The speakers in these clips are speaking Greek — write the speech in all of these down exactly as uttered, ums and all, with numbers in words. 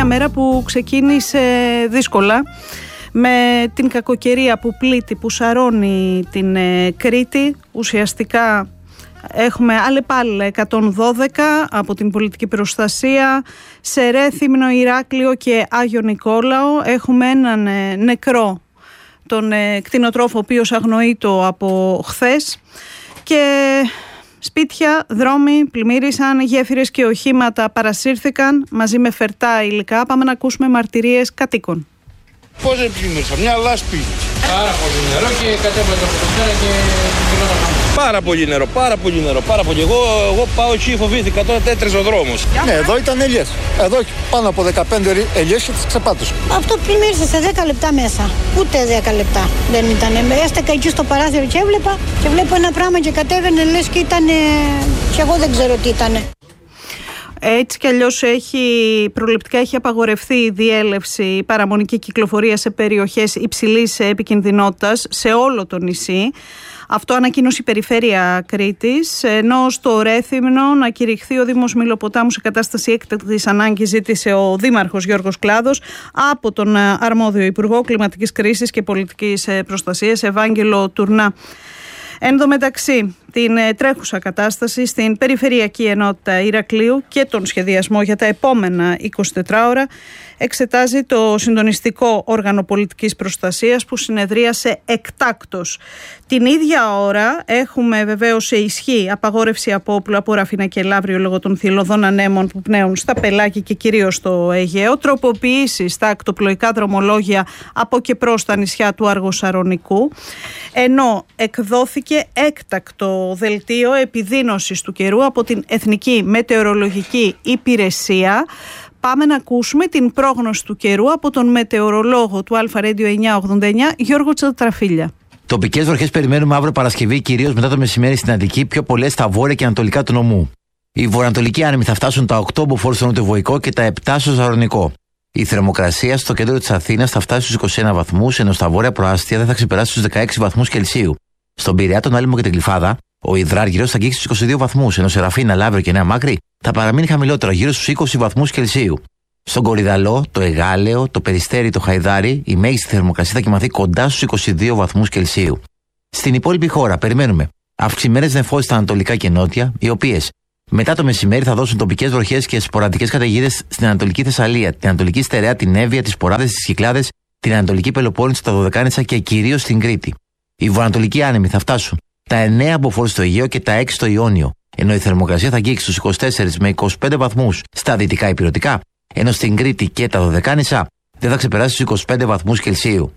μια μέρα που ξεκίνησε δύσκολα, με την κακοκαιρία που πλήττει, που σαρώνει την ε, Κρήτη. Ουσιαστικά έχουμε αλλεπάλληλα εκατόν δώδεκα από την πολιτική προστασία. Σε Ρέθυμνο, Ηράκλειο και Άγιο Νικόλαο έχουμε έναν ε, νεκρό, τον ε, κτηνοτρόφο, ο οποίος αγνοείτο από χθες. Και σπίτια, δρόμοι πλημμύρισαν, γέφυρες και οχήματα παρασύρθηκαν μαζί με φερτά υλικά. Πάμε να ακούσουμε μαρτυρίες κατοίκων. Πώς δεν πλημμύρισαν, μια λάσπη. Πάρα πολύ νερό και κατέβαζα από το πέρα και γινόταν. Πάρα πολύ νερό, πάρα πολύ νερό, πάρα πολύ. Εγώ, εγώ πάω εκεί, φοβήθηκα, τώρα τέτρεζε ο δρόμος. Ναι, εδώ ήταν ελιές. Εδώ πάνω από δεκαπέντε ελιές και τις ξεπάτωσε. Αυτό πλημμύρισε σε δέκα λεπτά μέσα. Ούτε δέκα λεπτά δεν ήταν. Έστεκα εκεί στο παράθυρο και έβλεπα και βλέπω ένα πράγμα και κατέβαινε, λες και ήταν. Και εγώ δεν ξέρω τι ήταν. Έτσι κι αλλιώς έχει, προληπτικά έχει απαγορευτεί η διέλευση, η παραμονή και κυκλοφορία σε περιοχές υψηλής επικινδυνότητας σε όλο το νησί. Αυτό ανακοίνωσε η Περιφέρεια Κρήτης, ενώ στο Ρέθυμνο να κηρυχθεί ο Δήμος Μηλοποτάμου σε κατάσταση έκτακτης ανάγκης, ζήτησε ο Δήμαρχος Γιώργος Κλάδος από τον αρμόδιο Υπουργό Κλιματικής Κρίσης και Πολιτικής Προστασίας, Ευάγγελο Τουρνά. Εν τω μεταξύ, την τρέχουσα κατάσταση στην Περιφερειακή Ενότητα Ηρακλείου και τον σχεδιασμό για τα επόμενα εικοσιτετρά ώρα εξετάζει το Συντονιστικό Όργανο Πολιτικής Προστασίας, που συνεδρίασε εκτάκτως. Την ίδια ώρα έχουμε βεβαίως σε ισχύ απαγόρευση από όπλο από Ραφίνα και Λαύριο λόγω των θηλωδών ανέμων που πνέουν στα Πελάκη και κυρίως στο Αιγαίο, τροποποιήσεις στα ακτοπλοϊκά δρομολόγια από και προς τα νησιά του Αργοσαρονικού, ενώ εκδόθηκε έκτακτο δελτίο επιδείνωσης του καιρού από την Εθνική Μετεωρολογική Υπηρεσία. Πάμε να ακούσουμε την πρόγνωση του καιρού από τον μετεωρολόγο του Αλφα Radio εννιακόσια ογδόντα εννιά, Γιώργο Τσατραφίλια. Τοπικές βροχές περιμένουμε αύριο Παρασκευή, κυρίως μετά το μεσημέρι στην Αττική, πιο πολλές στα βόρεια και ανατολικά του νομού. Οι βορειοανατολικοί άνεμοι θα φτάσουν τα οκτώ μποφόρ στο νοτιοβοϊκό και τα επτά στο Ζαρονικό. Η θερμοκρασία στο κέντρο της Αθήνας θα φτάσει στους είκοσι ένα βαθμούς, ενώ στα βόρεια προάστια δεν θα ξεπεράσει τους δεκαέξι βαθμούς Κελσίου. Στον Πειραιά, τον Άλυμο και την Γλυφάδα, ο υδράργυρος θα αγγίξει στους είκοσι δύο βαθμούς, ενώ σε Ραφίνα, Λαύριο και Νέα Μάκρη θα παραμείνει χαμηλότερο, γύρω στους είκοσι βαθμούς Κελσίου. Στον Κορυδαλό, το Εγάλεο, το Περιστέρι, το Χαϊδάρι, η μέγιστη θερμοκρασία θα κοιμαθεί κοντά στους είκοσι δύο βαθμούς Κελσίου. Στην υπόλοιπη χώρα περιμένουμε αυξημένες νεφώσεις στα ανατολικά και νότια, οι οποίες μετά το μεσημέρι θα δώσουν τοπικές βροχές και σποραδικές καταιγίδες στην Ανατολική Θεσσαλία, την Ανατολική Στερεά, την Εύβοια, τις Ποράδες, τις Κυκλάδες, την Ανατολική Πελοπόννησο, τα Δωδεκάνησα και κυρίως στην Κρήτη. Οι βορειοανατολικοί άνεμοι θα φτάσουν τα εννέα μποφόρ στο Αιγαίο και τα έξι στο Ιόνιο, ενώ η θερμοκρασία θα αγγίξει στους είκοσι τέσσερα με είκοσι πέντε βαθμούς στα δυτικά ηπειρωτικά, ενώ στην Κρήτη και τα Δωδεκάνησα δεν θα ξεπεράσει τους είκοσι πέντε βαθμούς Κελσίου.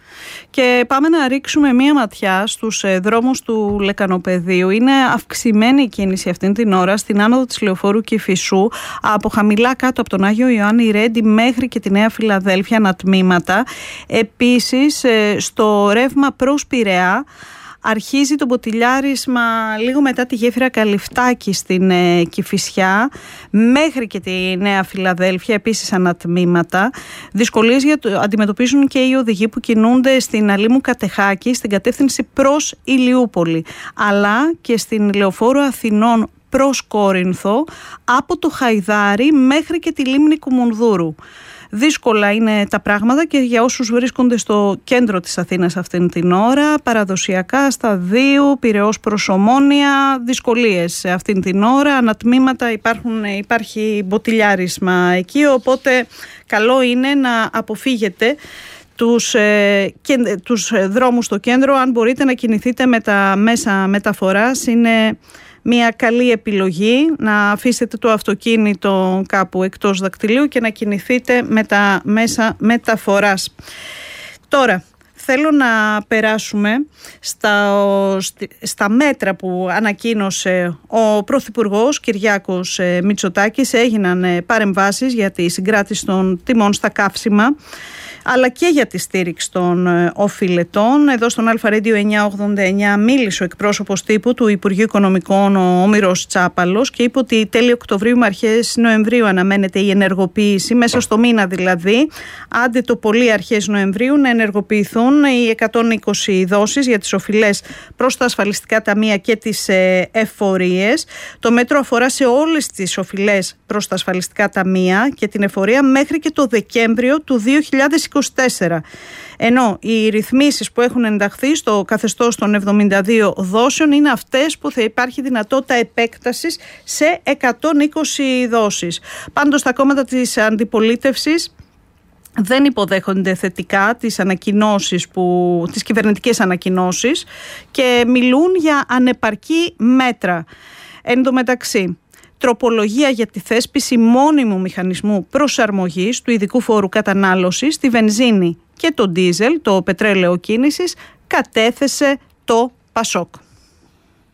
Και πάμε να ρίξουμε μία ματιά στους δρόμους του Λεκανοπεδίου. Είναι αυξημένη η κίνηση αυτήν την ώρα στην άνοδο της Λεωφόρου Κηφισού, από χαμηλά κάτω από τον Άγιο Ιωάννη Ρέντι μέχρι και τη Νέα Φιλαδέλφια ανατμήματα. Επίσης στο ρεύμα προς Πειραιά αρχίζει το μποτιλιάρισμα λίγο μετά τη γέφυρα Καλυφτάκη στην ε, Κηφισιά μέχρι και τη Νέα Φιλαδέλφια, επίσης ανατμήματα. Δυσκολίες για το, αντιμετωπίζουν και οι οδηγοί που κινούνται στην Αλήμου Κατεχάκη στην κατεύθυνση προς Ηλιούπολη, αλλά και στην Λεωφόρο Αθηνών προς Κόρινθο, από το Χαϊδάρι μέχρι και τη λίμνη Κουμουνδούρου. Δύσκολα είναι τα πράγματα και για όσους βρίσκονται στο κέντρο της Αθήνας αυτήν την ώρα, παραδοσιακά στα δύο, Πειραιώς προς Ομόνια, δυσκολίες αυτήν την ώρα, ανατμήματα, υπάρχουν, υπάρχει μποτιλιάρισμα εκεί, οπότε καλό είναι να αποφύγετε τους, ε, και, τους δρόμους στο κέντρο. Αν μπορείτε να κινηθείτε με τα μέσα μεταφοράς, είναι μια καλή επιλογή να αφήσετε το αυτοκίνητο κάπου εκτός δακτυλίου και να κινηθείτε με τα μέσα μεταφοράς. Τώρα, θέλω να περάσουμε στα, στα μέτρα που ανακοίνωσε ο Πρωθυπουργός Κυριάκος Μητσοτάκης. Έγιναν παρεμβάσεις για τη συγκράτηση των τιμών στα καύσιμα. αλλά και για τη στήριξη των οφειλετών. Εδώ στον Αλφα Radio εννιακόσια ογδόντα εννιά μίλησε ο εκπρόσωπος τύπου του Υπουργείου Οικονομικών, ο Όμηρος Τσάπαλος, και είπε ότι τέλη Οκτωβρίου με αρχές Νοεμβρίου αναμένεται η ενεργοποίηση, μέσα στο μήνα δηλαδή, άντε το πολύ αρχές Νοεμβρίου, να ενεργοποιηθούν οι εκατόν είκοσι δόσεις για τις οφειλές προς τα ασφαλιστικά ταμεία και τις εφορίες. Το μέτρο αφορά σε όλες τις οφειλές προς τα ασφαλιστικά ταμεία και την εφορία μέχρι και το Δεκέμβριο του δύο χιλιάδες είκοσι τέσσερα. Ενώ οι ρυθμίσεις που έχουν ενταχθεί στο καθεστώς των εβδομήντα δύο δόσεων είναι αυτές που θα υπάρχει δυνατότητα επέκτασης σε εκατόν είκοσι δόσεις. Πάντως τα κόμματα της αντιπολίτευσης δεν υποδέχονται θετικά τις ανακοινώσεις που, τις κυβερνητικές ανακοινώσεις και μιλούν για ανεπαρκή μέτρα. Εν τω μεταξύ, τροπολογία για τη θέσπιση μόνιμου μηχανισμού προσαρμογής του ειδικού φόρου κατανάλωσης στη βενζίνη και το ντίζελ, το πετρέλαιο κίνησης, κατέθεσε το Πασόκ.